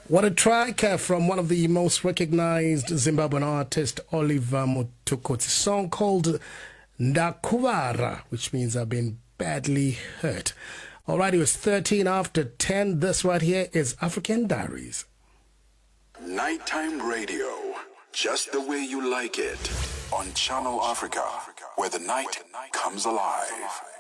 What a track from one of the most recognized Zimbabwean artist, Oliver Mutukudzi. Song called Ndakuvara, which means I've been badly hurt. Alright, it was 13 after 10. This right here is African Diaries. Nighttime radio, just the way you like it. On Channel Africa, where the night comes alive.